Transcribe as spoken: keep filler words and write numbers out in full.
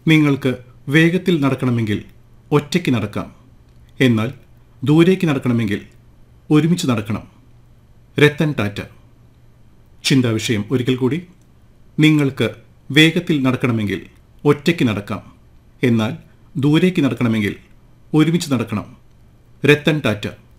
നിങ്ങൾക്ക് വേഗത്തിൽ നടക്കണമെങ്കിൽ ഒറ്റയ്ക്ക് നടക്കാം. എന്നാൽ ദൂരേക്ക് നടക്കണമെങ്കിൽ ഒരുമിച്ച് നടക്കണം. രത്തൻ ടാറ്റ. ചിന്താവിഷയം ഒരിക്കൽ കൂടി. നിങ്ങൾക്ക് വേഗത്തിൽ നടക്കണമെങ്കിൽ ഒറ്റയ്ക്ക് നടക്കാം. എന്നാൽ ദൂരേക്ക് നടക്കണമെങ്കിൽ ഒരുമിച്ച് നടക്കണം. രത്തൻ ടാറ്റ.